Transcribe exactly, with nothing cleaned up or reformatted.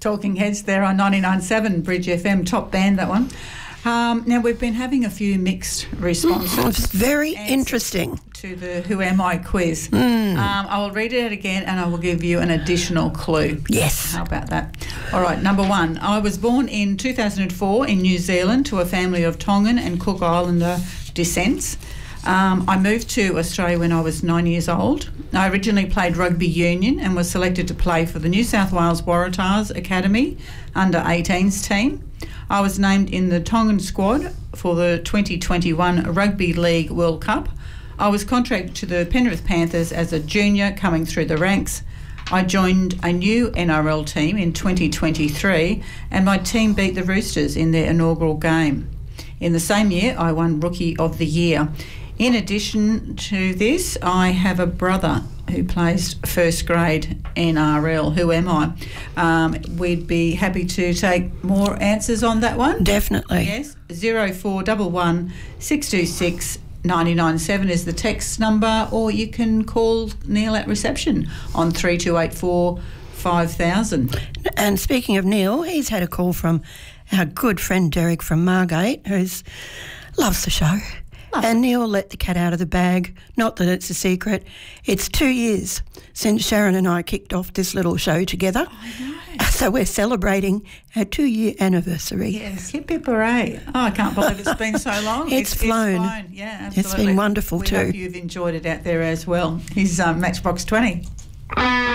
Talking Heads there on ninety-nine point seven Bridge F M, top band that one. Um, now, we've been having a few mixed responses. Mm, it's very interesting. To the Who Am I quiz. Mm. Um, I will read it again and I will give you an additional clue. Yes. How about that? All right, number one. I was born in two thousand four in New Zealand to a family of Tongan and Cook Islander descents. Um, I moved to Australia when I was nine years old. I originally played rugby union and was selected to play for the New South Wales Waratahs Academy under eighteens team. I was named in the Tongan squad for the twenty twenty-one Rugby League World Cup. I was contracted to the Penrith Panthers as a junior coming through the ranks. I joined a new N R L team in twenty twenty-three and my team beat the Roosters in their inaugural game. In the same year, I won Rookie of the Year. In addition to this, I have a brother who plays first grade N R L. Who am I? Um, we'd be happy to take more answers on that one. Definitely. Yes. Zero four one one six two six nine nine seven is the text number, or you can call Neil at reception on three two eight four five thousand. And speaking of Neil, he's had a call from our good friend Derek from Margate, who loves the show. And Neil let the cat out of the bag. Not that it's a secret. It's two years since Sharon and I kicked off this little show together. I know. So we're celebrating our two-year anniversary. Yes, hip hip hooray. Oh, I can't believe it's been so long. It's, it's flown. It's flown. Yeah, absolutely. It's been wonderful we too. We hope you've enjoyed it out there as well. Here's um, Matchbox twenty.